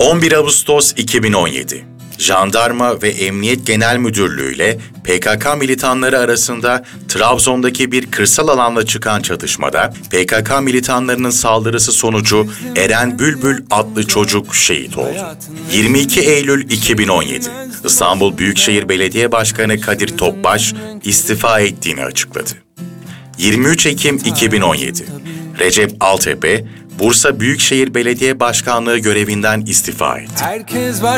11 Ağustos 2017. Jandarma ve Emniyet Genel Müdürlüğü ile PKK militanları arasında Trabzon'daki bir kırsal alanda çıkan çatışmada PKK militanlarının saldırısı sonucu Eren Bülbül adlı çocuk şehit oldu. 22 Eylül 2017. İstanbul Büyükşehir Belediye Başkanı Kadir Topbaş istifa ettiğini açıkladı. 23 Ekim 2017. Recep Altepe, Bursa Büyükşehir Belediye Başkanlığı görevinden istifa etti.